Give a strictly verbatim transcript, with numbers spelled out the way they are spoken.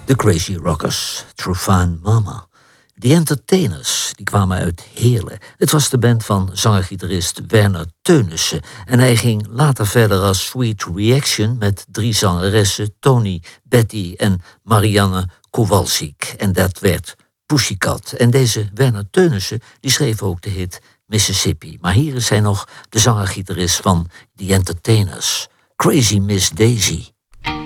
The Crazy Rockers, Through Fine Mama. The Entertainers, die kwamen uit Heerlen. Het was de band van zanger-gitarist Werner Teunissen. En hij ging later verder als Sweet Reaction met drie zangeressen, Tony, Betty en Marianne Kowalczyk. En dat werd Pussycat. En deze Werner Teunissen die schreef ook de hit Mississippi. Maar hier is hij nog de zanger-gitarist van The Entertainers, Crazy Miss Daisy.